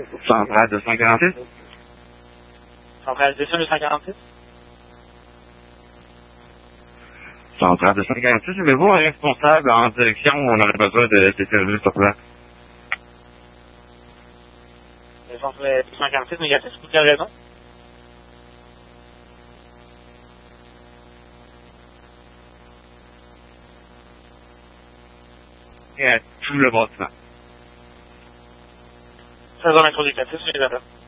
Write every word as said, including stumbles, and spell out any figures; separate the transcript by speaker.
Speaker 1: Centrale deux cent quarante-six.
Speaker 2: Centrale deux cent quarante-six.
Speaker 1: Centrale deux cent quarante-six, avez-vous un responsable en direction où on aurait besoin de ces services sur place?
Speaker 2: Centrale deux cent quarante-six négatif, pour quelle raison?
Speaker 1: Et à tout le bâtiment.
Speaker 2: Saison introductive, je les appelle.